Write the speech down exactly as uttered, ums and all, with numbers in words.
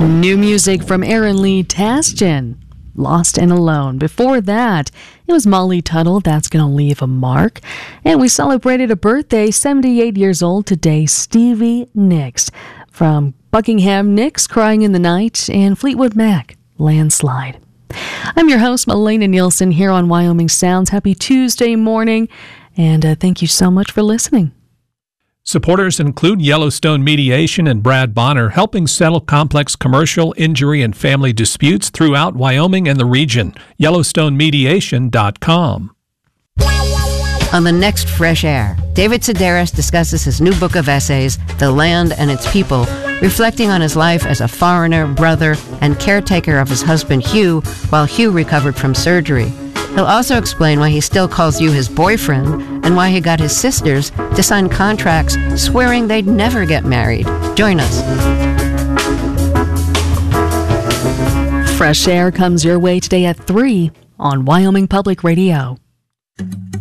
New music from Aaron Lee Tasjan, Lost and Alone. Before that, it was Molly Tuttle, That's Gonna Leave a Mark. And we celebrated a birthday, seventy-eight years old today, Stevie Nicks. From Buckingham Nicks, Crying in the Night, and Fleetwood Mac, Landslide. I'm your host, Melena Nielsen, here on Wyoming Sounds. Happy Tuesday morning, and uh, thank you so much for listening. Supporters include Yellowstone Mediation and Brad Bonner, helping settle complex commercial, injury, and family disputes throughout Wyoming and the region. Yellowstone Mediation dot com. On the next Fresh Air, David Sedaris discusses his new book of essays, The Land and Its People, reflecting on his life as a foreigner, brother, and caretaker of his husband Hugh while Hugh recovered from surgery. He'll also explain why he still calls you his boyfriend and why he got his sisters to sign contracts swearing they'd never get married. Join us. Fresh Air comes your way today at three on Wyoming Public Radio.